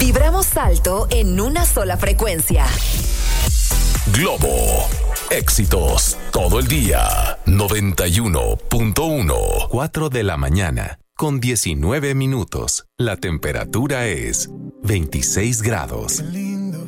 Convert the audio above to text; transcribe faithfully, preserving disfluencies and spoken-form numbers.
Vibramos alto en una sola frecuencia. Globo. Éxitos todo el día. noventa y uno punto uno. cuatro de la mañana, con diecinueve minutos. La temperatura es veintiséis grados.